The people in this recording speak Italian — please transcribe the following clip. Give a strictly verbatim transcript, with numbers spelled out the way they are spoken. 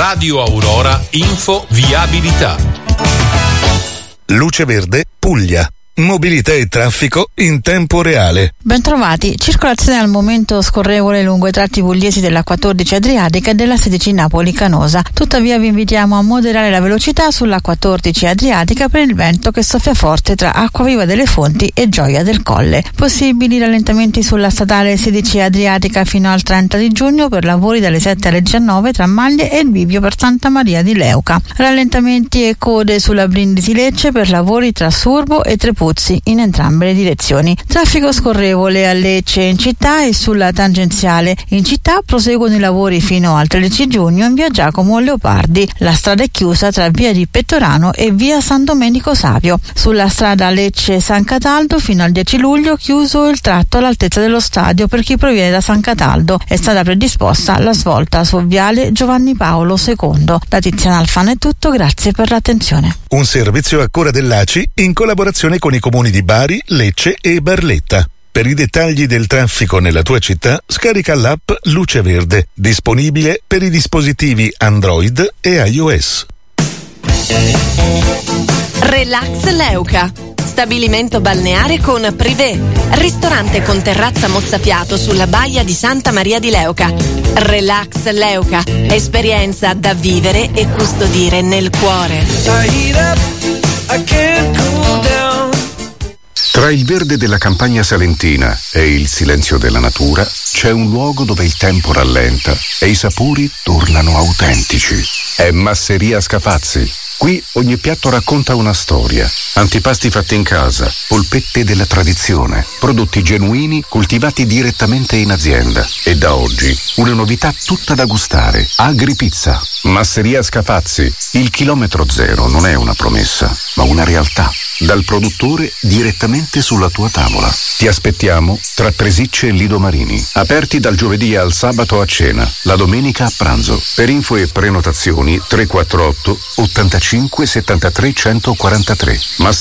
Radio Aurora Info Viabilità. Luce Verde Puglia. Mobilità e traffico in tempo reale. Bentrovati. Circolazione al momento scorrevole lungo i tratti pugliesi della quattordici Adriatica e della sedici Napoli Canosa. Tuttavia vi invitiamo a moderare la velocità sulla quattordici Adriatica per il vento che soffia forte tra Acquaviva delle Fonti e Gioia del Colle. Possibili rallentamenti sulla statale sedici Adriatica fino al trenta di giugno per lavori dalle sette alle diciannove tra Maglie e il Bivio per Santa Maria di Leuca. Rallentamenti e code sulla Brindisi Lecce per lavori tra Surbo e Trepuzzi in entrambe le direzioni. Traffico scorrevole a Lecce in città e sulla tangenziale. In città proseguono i lavori fino al tredici giugno in via Giacomo Leopardi. La strada è chiusa tra via di Pettorano e via San Domenico Savio. Sulla strada Lecce-San Cataldo fino al dieci luglio chiuso il tratto all'altezza dello stadio per chi proviene da San Cataldo. È stata predisposta la svolta su viale Giovanni Paolo secondo. Da Tiziana Alfano è tutto, grazie per l'attenzione. Un servizio a cura dell'A C I in collaborazione con i comuni di Bari, Lecce e Barletta. Per i dettagli del traffico nella tua città, scarica l'app Luce Verde, disponibile per i dispositivi Android e iOS. Relax Leuca. Stabilimento balneare con privé. Ristorante con terrazza mozzafiato sulla baia di Santa Maria di Leuca. Relax Leuca. Esperienza da vivere e custodire nel cuore. Tra il verde della campagna salentina e il silenzio della natura c'è un luogo dove il tempo rallenta e i sapori tornano autentici. È Masseria Scafazzi. Qui ogni piatto racconta una storia. Antipasti fatti in casa, polpette della tradizione, prodotti genuini coltivati direttamente in azienda. E da oggi una novità tutta da gustare. Agripizza. Masseria Scafazzi. Il chilometro zero non è una promessa, ma una realtà. Dal produttore direttamente sulla tua tavola. Ti aspettiamo tra Presicce e Lido Marini. Aperti dal giovedì al sabato a cena, la domenica a pranzo. Per info e prenotazioni tre quattro otto ottantacinque settantatré centoquarantatré. Masseria